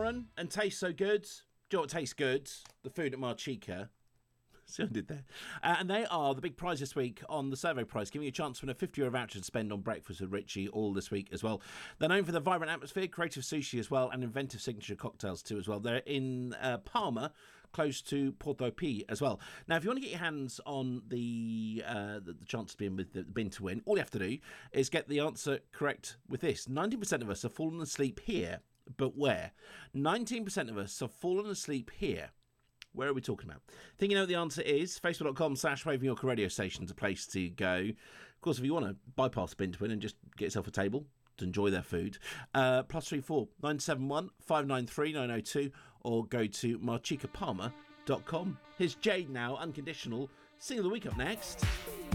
fun and tastes so good. Do you know what tastes good? The food at Marchica. See what I did there? And they are the big prize this week on the survey prize, giving you a chance to win a €50 voucher to spend on breakfast with Richie all this week as well. They're known for the vibrant atmosphere, creative sushi as well, and inventive signature cocktails too as well. They're in Palma, close to Porto P as well. Now, if you want to get your hands on the chance to be in with the bin to win, all you have to do is get the answer correct with this. 19% of us have fallen asleep here, but where? 19% of us have fallen asleep here. Where are we talking about? Think you know what the answer is? Facebook.com/Waving Yorker radio station's a place to go. Of course, if you want to bypass Bin to Win and just get yourself a table to enjoy their food, +34 971 593 902, or go to marchicapalma.com. Here's Jade now, Unconditional. Single of the week up next.